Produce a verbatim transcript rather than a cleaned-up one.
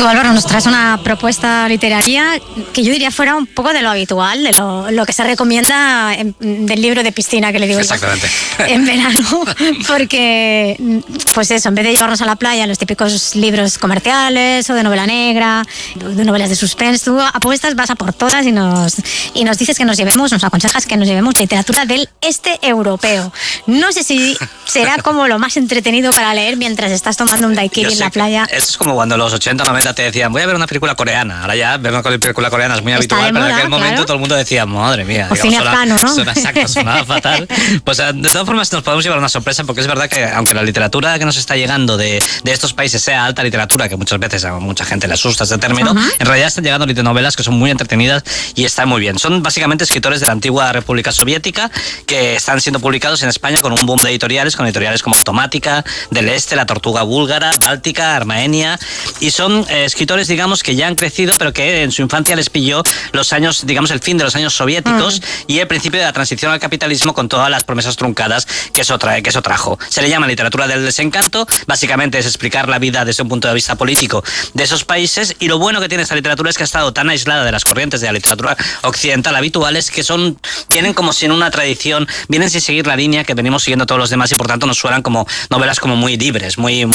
Tú, Álvaro, nos traes una propuesta literaria que yo diría fuera un poco de lo habitual, de lo, lo que se recomienda en, del libro de piscina que le digo Exactamente. Yo, en verano, porque, pues eso, en vez de llevarnos a la playa los típicos libros comerciales o de novela negra, de novelas de suspense, tú apuestas, vas a por todas y nos, y nos dices que nos llevemos, nos aconsejas que nos llevemos literatura del este europeo. No sé si será como lo más entretenido para leer mientras estás tomando un daiquiri en la playa. Es como cuando en los ochenta o noventa te decían, voy a ver una película coreana. Ahora ya ver una película coreana es muy Está habitual, pero moda, en aquel momento claro. todo el mundo decía, madre mía. O cine afgano, ¿no? Suena, exacto, sonaba fatal. Pues de todas formas nos podemos llevar una sorpresa, porque es verdad que aunque la literatura que nos está llegando de, de estos países sea alta literatura, que muchas veces a mucha gente le asusta ese término, uh-huh. en realidad están llegando novelas que son muy entretenidas y están muy bien. Son básicamente escritores de la antigua República Soviética que están siendo publicados en España con un boom de editoriales, con editoriales como Automática, Del Este, La Tortuga Búlgara, Báltica, Armaenia, y son eh, escritores, digamos, que ya han crecido, pero que en su infancia les pilló los años, digamos, el fin de los años soviéticos mm. y el principio de la transición al capitalismo con todas las promesas truncadas que eso, trae, que eso trajo. Se le llama literatura del desencanto, básicamente es explicar la vida desde un punto de vista político de esos países, y lo bueno que tiene esta literatura es que ha estado tan aislada de las corrientes de la literatura occidental habituales, que son, vienen como sin una tradición, vienen sin seguir la línea que venimos siguiendo todos los demás, y por tanto nos suenan como novelas como muy libres, muy, muy